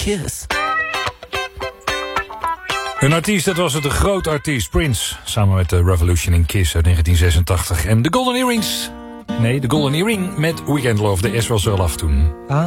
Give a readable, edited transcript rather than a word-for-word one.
Kiss. Een artiest, dat was het, een groot artiest, Prince. Samen met de Revolution in Kiss uit 1986. En de Golden Earrings. Nee, de Golden Earring met Weekend Love. De S was er al af toen.